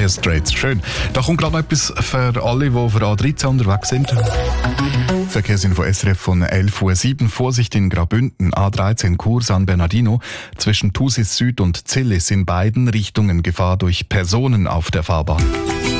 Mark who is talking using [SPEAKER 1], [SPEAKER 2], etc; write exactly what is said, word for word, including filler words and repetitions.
[SPEAKER 1] Dire Straits. Schön. Da kommt gerade noch etwas für alle, die auf der A dreizehn unterwegs sind. Verkehrsinfo S R F von elf Uhr sieben. Vorsicht in Graubünden, A dreizehn Chur San Bernardino. Zwischen Thusis Süd und Zillis in beiden Richtungen Gefahr durch Personen auf der Fahrbahn.